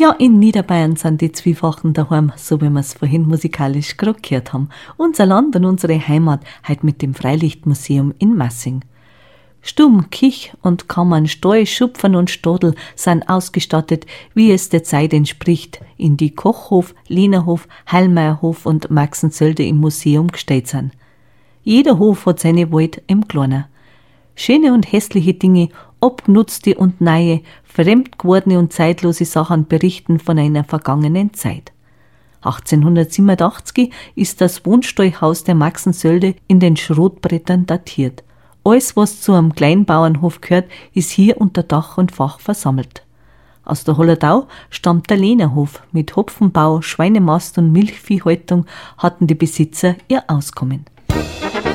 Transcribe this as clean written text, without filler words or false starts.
Ja, in Niederbayern sind die Zwiefachen daheim, so wie wir es vorhin musikalisch gerade gehört haben. Unser Land und unsere Heimat heute mit dem Freilichtmuseum in Massing. Stumm, Kich und Kammern, Stall, Schupfern und Stadel sind ausgestattet, wie es der Zeit entspricht, in die Kochhof, Lehnerhof, Heilmeierhof und Maxensölde im Museum gestellt sind. Jeder Hof hat seine Welt im Kleinen. Schöne und hässliche Dinge, abgenutzte und neue, fremd gewordene und zeitlose Sachen berichten von einer vergangenen Zeit. 1887 ist das Wohnstallhaus der Maxensölde in den Schrotbrettern datiert. Alles, was zu einem Kleinbauernhof gehört, ist hier unter Dach und Fach versammelt. Aus der Holledau stammt der Lehnerhof. Mit Hopfenbau, Schweinemast und Milchviehhaltung hatten die Besitzer ihr Auskommen.